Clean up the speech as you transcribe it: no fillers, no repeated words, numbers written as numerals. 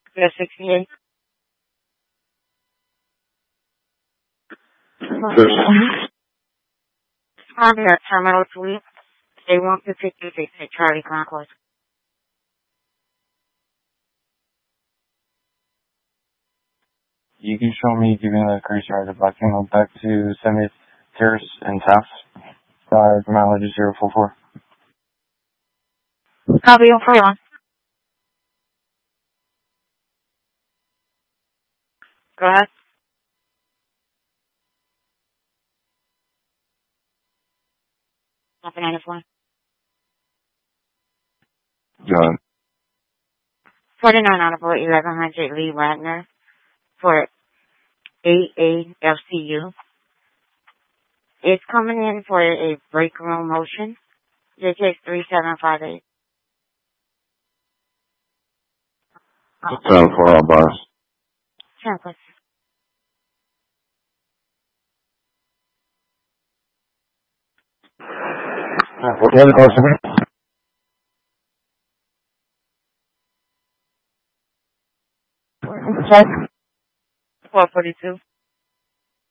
Yes, 68. I'm at Terminal Suite. They want to 56 at Charlie Concourse. You can show me giving the cruise ride if I can go back to 70th Terrace and Taft. Mileage is 044. Copy on 41. Go ahead. Nothing on this one. Done. 49 out of 1100 Lee Wagner for AAFCU. It's coming in for a break room motion. JJ 3758. 74 on bus. Template. What the other customer? 442.